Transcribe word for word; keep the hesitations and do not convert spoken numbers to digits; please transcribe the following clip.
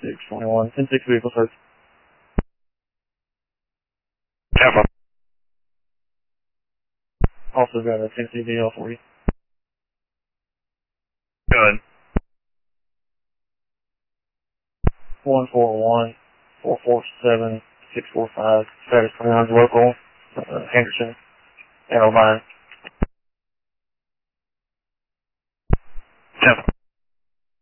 six twenty-one. ten six vehicle search. Temple. Also got a ten C D L for you. Good. one four one, four four seven, six four five. Status twenty-nine local. Uh, Henderson. And O'Brien. Temple.